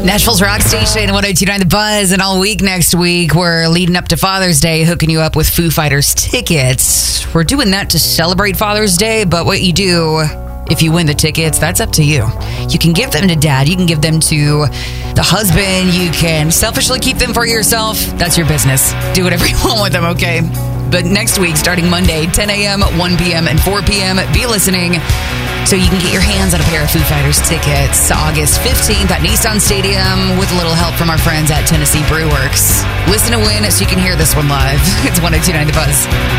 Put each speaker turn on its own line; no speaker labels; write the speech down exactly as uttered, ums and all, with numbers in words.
Nashville's Rock Station, one oh two point nine The Buzz, and all week next week, we're leading up to Father's Day, hooking you up with Foo Fighters tickets. We're doing that to celebrate Father's Day, but what you do if you win the tickets, that's up to you. You can give them to dad, you can give them to the husband, you can selfishly keep them for yourself. That's your business. Do whatever you want with them, okay? But next week, starting Monday, ten a.m., one p.m., and four p.m., be listening so you can get your hands on a pair of Foo Fighters tickets August fifteenth at Nissan Stadium with a little help from our friends at Tennessee Brew Works. Listen to win so you can hear this one live. It's one oh two point nine The Buzz.